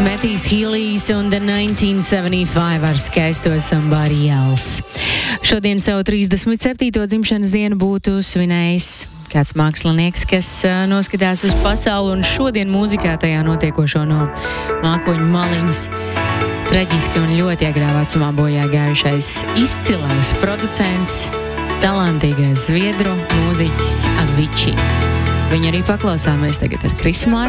Matthijs Healey's un The 1975 ar skaisto Somebody Else. Šodien savu 37. dzimšanas dienu būtu svinējis kāds mākslinieks, kas noskatās uz pasauli un šodien mūzikā tajā notiekošo no mākoņu maliņas. Traģiski un ļoti agrā vecumā bojā gājušais izcilais producents, talantīgais zviedru mūziķis Avicii. Viņu arī paklausāmies tagad ar Krisu Mārku.